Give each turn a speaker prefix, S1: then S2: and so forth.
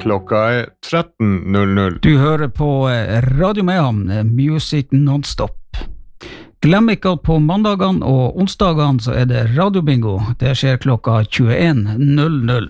S1: Klokka 13.00.
S2: Du hører på Radio Mehamn, Music Non-Stop. Glem ikke at på mandagene og onsdagene så det radiobingo. Det skjer klokka 21.00.